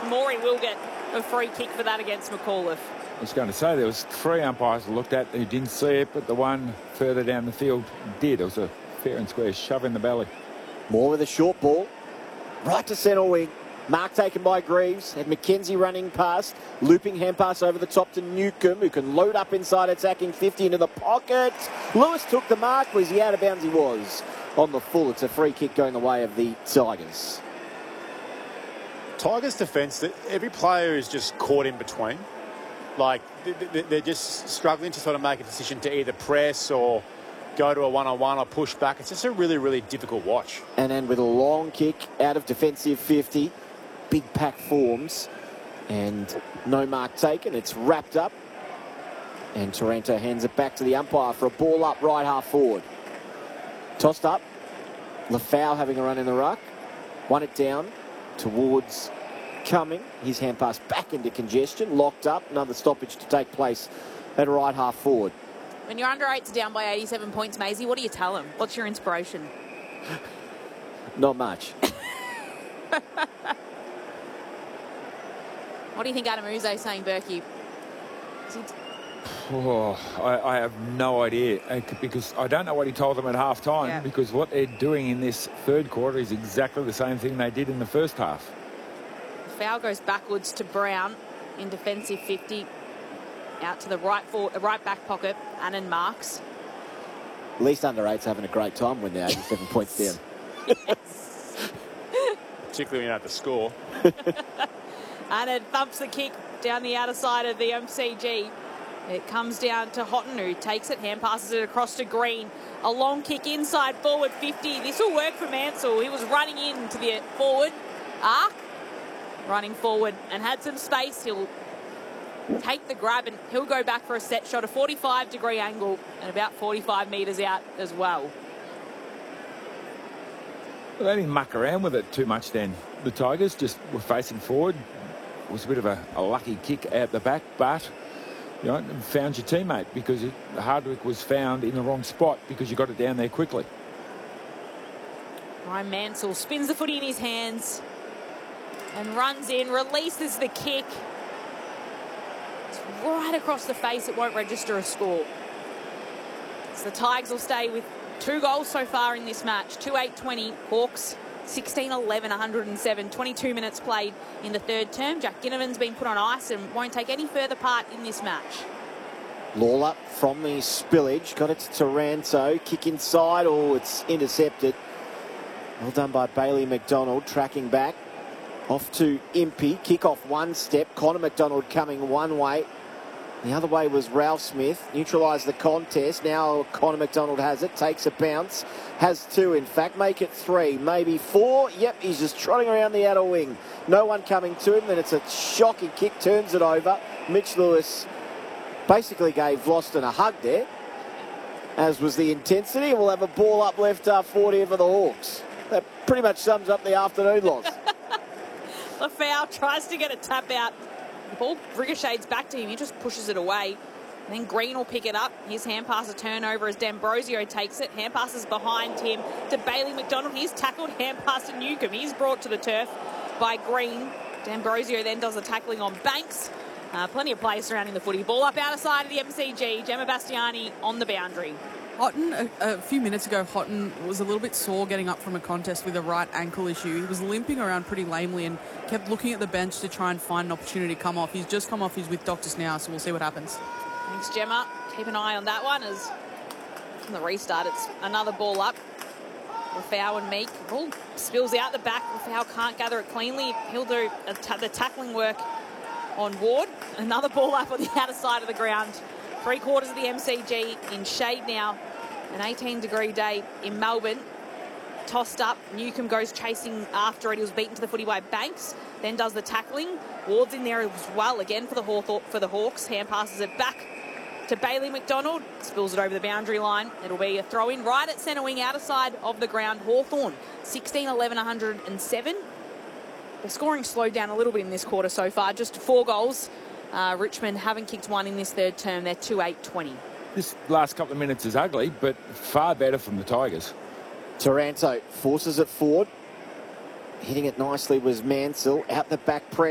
Morey will get a free kick for that against McAuliffe. I was going to say there was 3 umpires who looked at who didn't see it, but the one further down the field did. It was a fair and square shove in the belly. Moore with a short ball. Right to centre wing. Mark taken by Greaves. Had McKenzie running past. Looping hand pass over the top to Newcomb, who can load up inside attacking 50 into the pocket. Lewis took the mark. Was he out of bounds? He was. On the full, it's a free kick going the way of the Tigers. Tigers' defence, every player is just caught in between. Like, they're just struggling to sort of make a decision to either press or go to a one-on-one or push back. It's just a really, really difficult watch. And then with a long kick out of defensive 50, big pack forms, and no mark taken. It's wrapped up, and Taranto hands it back to the umpire for a ball up right half forward. Tossed up. Lafau having a run in the ruck. Won it down towards Cumming. His hand pass back into congestion. Locked up. Another stoppage to take place at right half forward. When your under 8's down by 87 points, Maisie, what do you tell them? What's your inspiration? Not much. What do you think Adam Uzo's saying, Berkey? Oh, I have no idea, because I don't know what he told them at half-time, Yeah. because what they're doing in this third quarter is exactly the same thing they did in the first half. Foul goes backwards to Brown in defensive 50. Out to the right back pocket. Annan marks. At least under 8's having a great time when they're 87 points down. Yes. Particularly when you have to score. Annan thumps the kick down the outer side of the MCG. It comes down to Houghton, who takes it, hand passes it across to Green. A long kick inside forward 50. This will work for Mansell. He was running into the forward arc, running forward and had some space. He'll take the grab and he'll go back for a set shot, a 45-degree angle and about 45 metres out as well. Well, they didn't muck around with it too much then. The Tigers just were facing forward. It was a bit of a lucky kick out the back, but you know, found your teammate, because Hardwick was found in the wrong spot because you got it down there quickly. Ryan Mansell spins the footy in his hands and runs in, releases the kick. It's right across the face. It won't register a score. So the Tigers will stay with 2 goals so far in this match. 2-8-20. Hawks 16-11, 107. 22 minutes played in the third term. Jack Ginnivan's been put on ice and won't take any further part in this match. Lawler from the spillage. Got it to Taranto. Kick inside. Oh, it's intercepted. Well done by Bailey McDonald. Tracking back. Off to Impey. Kick off one step. Connor McDonald coming one way. The other way was Ralph Smith. Neutralised the contest. Now Connor McDonald has it. Takes a bounce. Has 2, in fact. Make it 3. Maybe 4. Yep, he's just trotting around the outer wing. No one coming to him. Then it's a shocking kick. Turns it over. Mitch Lewis basically gave Vlosten a hug there, as was the intensity. We'll have a ball up left half forward here for the Hawks. That pretty much sums up the afternoon loss. Lafau tries to get a tap out. The ball ricochets back to him. He just pushes it away. Then Green will pick it up. His hand pass a turnover as D'Ambrosio takes it. Hand passes behind him to Bailey McDonald. He's tackled. Hand pass to Newcomb. He's brought to the turf by Green. D'Ambrosio then does the tackling on Banks. Plenty of players surrounding the footy. Ball up outer side of the MCG. Gemma Bastiani on the boundary. Houghton, a few minutes ago, Houghton was a little bit sore getting up from a contest with a right ankle issue. He was limping around pretty lamely and kept looking at the bench to try and find an opportunity to come off. He's just come off. He's with doctors now, so we'll see what happens. Thanks, Gemma. Keep an eye on that one as from the restart, it's another ball up. Lafau and Meek. Ball spills out the back. Lafau can't gather it cleanly. He'll do the tackling work on Ward. Another ball up on the outer side of the ground. 3/4 of the MCG in shade now. An 18-degree day in Melbourne. Tossed up. Newcomb goes chasing after it. He was beaten to the footy by Banks. Then does the tackling. Ward's in there as well again for the Hawks. Hand passes it back to Bailey McDonald. Spills it over the boundary line. It'll be a throw-in right at centre wing, outer side of the ground. Hawthorn 16-11, 107. The scoring slowed down a little bit in this quarter so far. Just 4 goals. Richmond haven't kicked one in this third term. They're 2-8-20. This last couple of minutes is ugly, but far better from the Tigers. Taranto forces it forward. Hitting it nicely was Mansell. Out the back press.